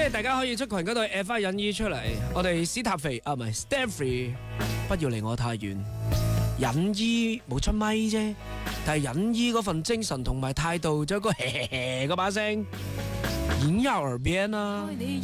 係大家可以出群嗰度 at 翻隱姨出嚟。我哋史塔肥啊，唔係 Stephy， 不要離我太遠。隱姨冇出咪啫，但係隱姨嗰份精神同埋態度，仲有個嗰把聲，演入耳邊啦。